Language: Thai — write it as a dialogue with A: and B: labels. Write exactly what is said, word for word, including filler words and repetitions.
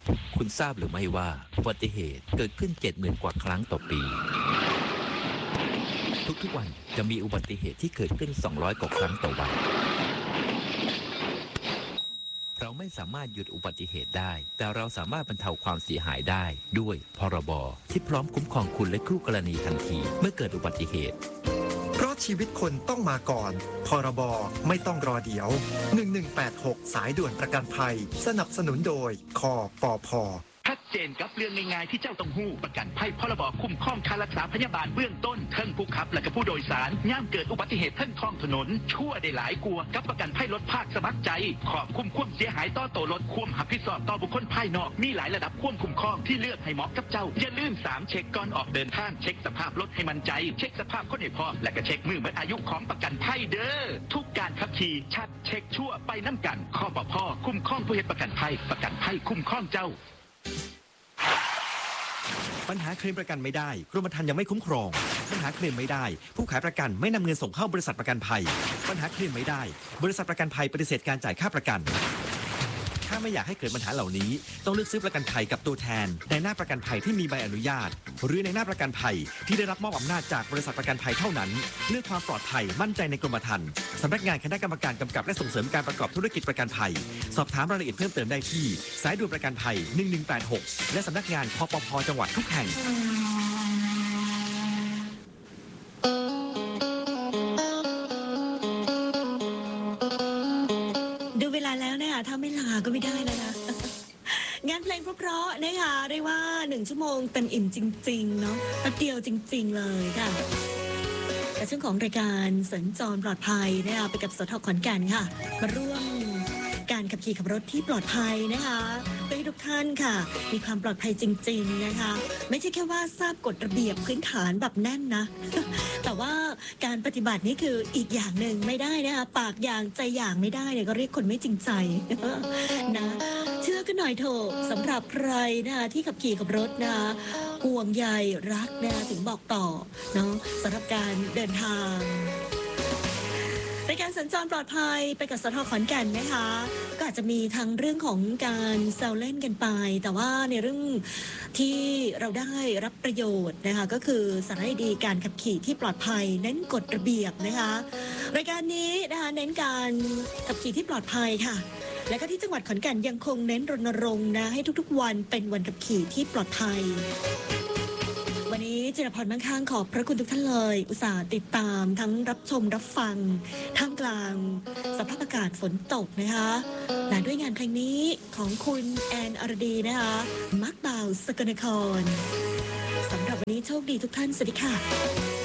A: คุณทราบหรือไม่ว่าอุบัติเหตุเกิดขึ้น เจ็ดหมื่น กว่าครั้งต่อปีทุกๆวันจะมีอุบัติเหตุที่เกิดขึ้น สองร้อย กว่าครั้งต่อวันเราไม่สามารถหยุดอุบัติเหตุได้แต่เราสามารถบรรเทาความเสียหายได้ด้วยพรบที่พร้อมคุ้มครองคุณและคู่กรณีทันทีเมื่อเกิดอุบัติเหตุ
B: เพราะชีวิตคนต้องมาก่อนพรบไม่ต้องรอเดี๋ยวหนึ่งหนึ่งแปดหกสายด่วนประกันภัยสนับสนุนโดยคปพ.
C: ชัดเจนกับเรื่องง่ายๆที่เจ้าต้องหู้ประกันภัยพรบคุ้มครองค่ารักษาพยาบาลเบื้องต้นเทิงผู้ขับและก็ผู้โดยสารย่ามเกิดอุบัติเหตุเทิงท้องถนนชั่วได้หลายกลัวกับประกันภัยรถภาคสมัครใจขอบคุ้มความเสียหายต่อตัวรถควมหับผิดชอบต่อบุคคลภายนอกมีหลายระดับควบคุ้มครองที่เลือกให้เหมาะกับเจ้าอย่าลืมสามเช็คก่อนออกเดินทางเช็คสภาพรถให้มั่นใจเช็คสภาพคนให้พร้อมและก็เช็คมือหมดอายุของประกันภัยเด้อทุกการขับขี่ชัดเช็คชั่วไปน้ำกันคปพ.คุ้มครองผู้เฮ็ดประกันภัยประกันภัยคุ้มครองเจ้า
D: ปัญหาเคลมประกันไม่ได้กรมธรรม์ยังไม่คุ้มครองปัญหาเคลมไม่ได้ผู้ขายประกันไม่นำเงินส่งเข้าบริษัทประกันภัยปัญหาเคลมไม่ได้บริษัทประกันภัยปฏิเสธการจ่ายค่าประกันถ้าไม่อยากให้เกิดปัญหาเหล่านี้ต้องเลือกซื้อประกันภัยกับตัวแทนในหน้าประกันภัยที่มีใบอนุญาตหรือในหน้าประกันภัยที่ได้รับมอบอำนาจจากบริษัทประกันภัยเท่านั้นเลือกความปลอดภัยมั่นใจในกรมธรรม์สำนักงานคณะกรรมการกำกับและส่งเสริมการประกอบธุรกิจประกันภัยสอบถามรายละเอียดเพิ่มเติมได้ที่สายด่วนประกันภัยหนึ่งหนึ่งแปดหกและสำนักงานคปพ.จังหวัดทุกแห่ง
E: ดูเวลาแล้วนะคะถ้าไม่ลาก็ไม่ได้แล้วนะงานเพลงเพราะๆนะคะเรียกว่าหนึ่งชั่วโมงเต็มอิ่มจริงๆเนาะแป๊บเดียวจริงๆเลยค่ะแต่ช่วงของรายการสัญจรปลอดภัยนะคะไปกับสทขอนแก่นค่ะมาร่วมการขับขี่ขับรถที่ปลอดภัยนะคะเพื่อให้ทุกท่านค่ะมีความปลอดภัยจริงๆนะคะไม่ใช่แค่ว่าทราบกฎระเบียบพื้นฐานแบบแน่นนะแต่ว่าการปฏิบัตินี่คืออีกอย่างหนึ่งไม่ได้นะคะปากอย่างใจอย่างไม่ได้เนี่ยก็เรียกคนไม่จริงใจนะเชื่อกันหน่อยเถอะสำหรับใครนะคะที่ขับขี่ขับรถนะคะห่วงใยรักนะคะถึงบอกต่อเนาะสำหรับการเดินทางในการสัญจรปลอดภัยไปกับสทขอนแก่นนะคะก็อาจจะมีทั้งเรื่องของการแซวเล่นกันไปแต่ว่าในเรื่องที่เราได้รับประโยชน์นะคะก็คือสาระดีการขับขี่ที่ปลอดภัยเน้นกฎระเบียบนะคะรายการนี้นะคะเน้นการขับขี่ที่ปลอดภัยค่ะและก็ที่จังหวัดขอนแก่นยังคงเน้นรณรงค์นะให้ทุกๆวันเป็นวันขับขี่ที่ปลอดภัยวันนี้จิรพรมั่งคั่งขอบพระคุณทุกท่านเลยอุตส่าห์ติดตามทั้งรับชมรับฟังท่ามกลางสภาพอากาศฝนตกนะคะและด้วยงานเพลงนี้ของคุณแอนอรดีนะคะมักบ่าวสกลนครสำหรับวันนี้โชคดีทุกท่านสวัสดีค่ะ